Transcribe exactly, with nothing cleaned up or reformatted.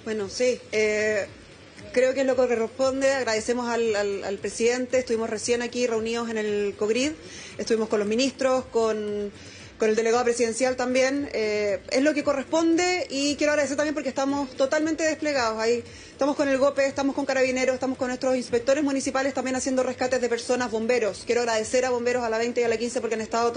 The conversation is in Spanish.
Bueno, sí, eh, creo que es lo que corresponde. Agradecemos al, al, al presidente. Estuvimos recién aquí reunidos en el COGRID, estuvimos con los ministros, con, con el delegado presidencial también. Eh, es lo que corresponde y quiero agradecer también porque estamos totalmente desplegados. Ahí estamos con el GOPE, estamos con Carabineros, estamos con nuestros inspectores municipales también haciendo rescates de personas, bomberos. Quiero agradecer a bomberos a la veinte y a la quince porque han estado